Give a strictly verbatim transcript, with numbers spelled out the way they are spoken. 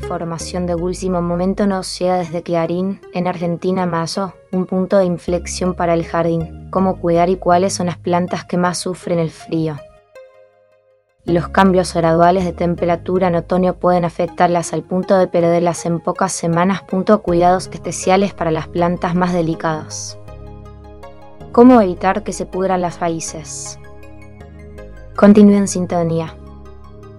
información de último momento nos llega desde Clarín, en Argentina, mayo, un punto de inflexión para el jardín. Cómo cuidar y cuáles son las plantas que más sufren el frío. Los cambios graduales de temperatura en otoño pueden afectarlas al punto de perderlas en pocas semanas. Punto cuidados especiales para las plantas más delicadas. Cómo evitar que se pudran las raíces. Continúe en sintonía.